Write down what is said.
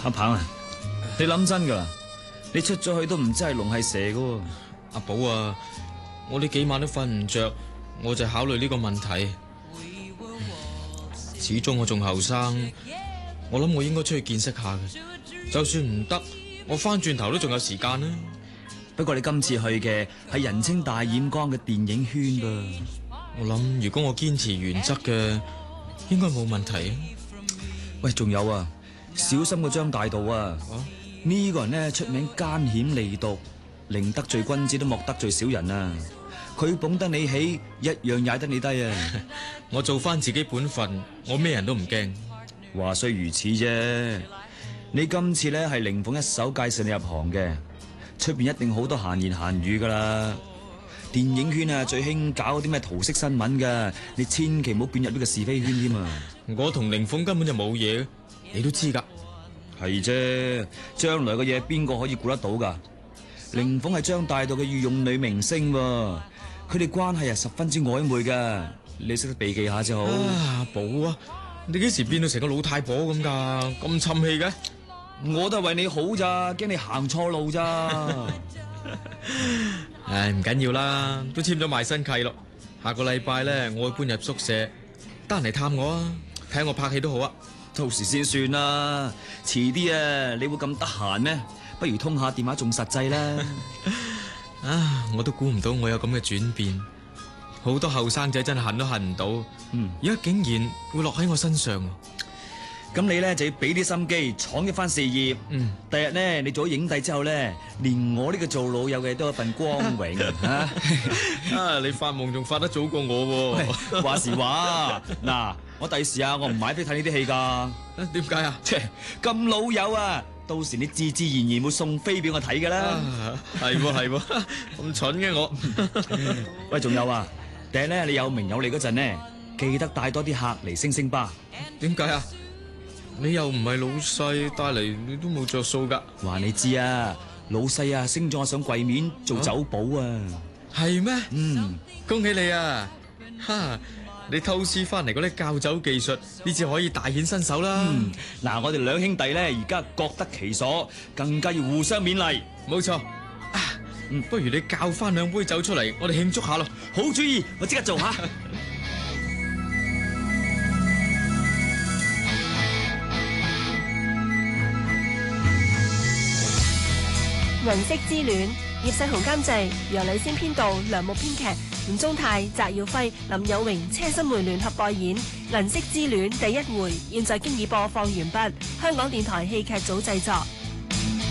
阿鵬啊，你諗真噶啦？你出咗去都唔知係龍係蛇噶。 阿寶啊，我呢幾晚都瞓唔着，我就考慮呢個問題。始終我仲後生，我諗我應該出去見識下嘅。就算唔得，我翻轉頭都仲有時間啦。 不過你今次去嘅係人稱大染缸嘅電影圈噃。 我諗如果我堅持原則嘅，應該冇問題啊。 喂，仲有啊，小心個張大道啊！呢個人呢，出名奸險利毒，寧得罪君子都莫得罪小人啊！佢捧得你起，一樣踩得你低啊！ 我做翻自己本分，我咩人都唔驚。 話雖如此啫，你今次呢係凌鳳一手介紹你入行嘅，出邊一定好多閒言閒語噶啦。電影圈啊最興搞啲咩桃色新聞噶，你千祈唔好捲入呢個是非圈添啊！ 我同凌鳳根本就冇嘢，你都知噶。 係啫，將來嘅嘢邊個可以估得到噶？凌鳳係張大道嘅御用女明星喎，佢哋關係係十分之曖昧噶，你識得避忌下先好。 寶啊，你幾時變到成個老太婆咁噶？咁沉氣嘅？ 我都係為你好咋，驚你行錯路咋。 唉，唔緊要啦，都簽咗賣身契咯。下個禮拜咧，我會搬入宿舍，得閒嚟探我啊，睇下我拍戲都好啊。 到時先算啦，遲啲啊，你會咁得閒咩？不如通下電話仲實際啦。 啊，我都估唔到我有咁嘅轉變，好多後生仔真係恨都恨唔到，而家竟然會落喺我身上。 咁你咧就要俾啲心機，闖一番事業。第日咧你做咗影帝之後咧，連我呢個做老友嘅都有份光榮啊！ 啊，你發夢仲發得早過我喎。 話時話，嗱，我第時啊，我唔買飛睇呢啲戲噶。 點解啊？ 切，咁老友啊，到時你自自然然會送飛俾我睇噶啦。 係喎係喎，咁蠢嘅我。 喂，仲有啊，第日咧你有名有利嗰陣呢，記得帶多啲客嚟星星吧。 點解啊？你又唔係老細，帶嚟你都冇着數噶。 話你知啊，老細啊升咗我上櫃面做酒保啊。 係咩？恭喜你啊！哈，你偷師翻嚟嗰啲教酒技術，呢次可以大顯身手啦。 嗱，我哋兩兄弟咧而家各得其所，更加要互相勉勵。 冇錯。不如你教翻兩杯酒出嚟，我哋慶祝下咯。 好主意，我即刻做下。 銀色之戀，葉世雄監製，楊麗仙編導，梁木編劇，吳宗泰、翟耀輝、林有榮、車心梅聯合代演《銀色之戀》第一回，現在經已播放完畢。香港電台戲劇組製作。